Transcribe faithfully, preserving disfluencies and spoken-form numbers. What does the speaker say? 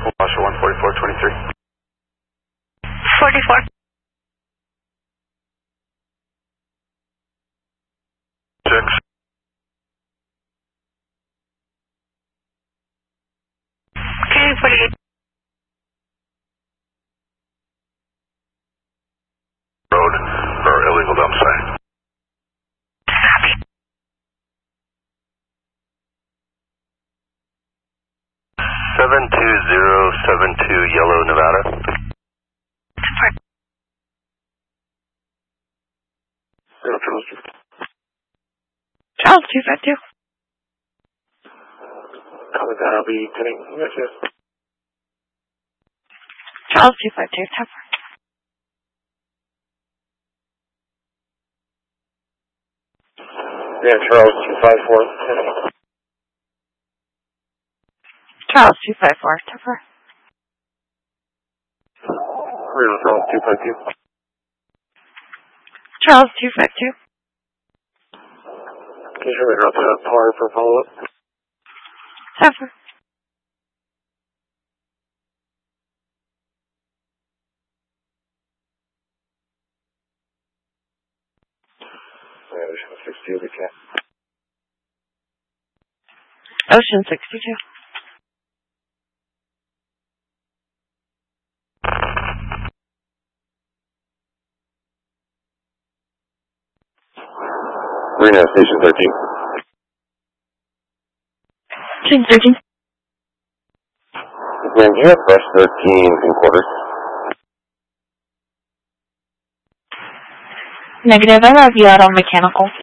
Osha one forty-four twenty-three. forty-four. Six. Okay, forty-eight. Road for illegal dump site. seven two zero seven two Yellow, Nevada. Charles two five two. Copy that, I'll be getting messages. Charles two five two, tougher. Yeah, Charles two five four. Charles two five four, tougher. Real Charles two five two. Charles two five two. Can you show me drop that par for follow-up? Tougher. Yeah, Ocean sixty-two, we can't. Ocean sixty-two. Reno, Station thirteen. Station thirteen. Man, do you have brush thirteen in quarters? Negative, I have you out on mechanical.